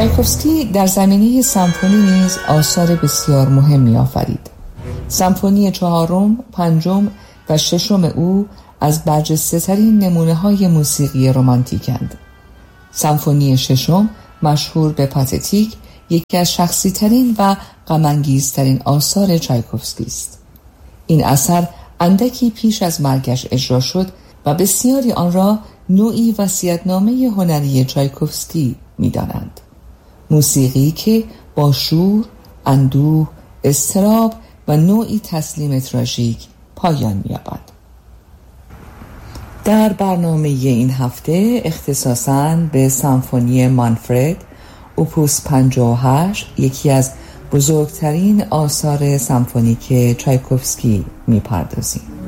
چایکوفسکی در زمینه سمفونی نیز آثار بسیار مهمی آفرید. سمفونی چهارم، پنجم و ششم او از برجسته‌ترین نمونه‌های موسیقی رمانتیک‌اند. سمفونی ششم مشهور به پاتتیک یکی از شخصی‌ترین و غم‌انگیزترین آثار چایکوفسکی است. این اثر اندکی پیش از مرگش اجرا شد و بسیاری آن را نوعی وصیت‌نامه هنری چایکوفسکی می‌دانند. موسیقی که با شور، اندوه، اضطراب و نوعی تسلیم تراژیک پایان می‌یابد. در برنامه این هفته اختصاصاً به سمفونی مانفرد اوپوس 58 یکی از بزرگترین آثار سمفونیک چایکوفسکی می‌پردازیم.